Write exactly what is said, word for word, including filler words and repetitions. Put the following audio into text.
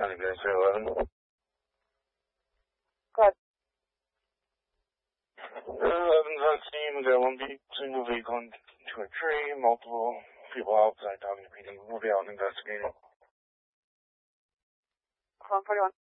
County Base eleven. Good. eleven's on scene. We got one be- single vehicle into a tree, multiple people outside talking to people. We'll be out investigating. one forty-one.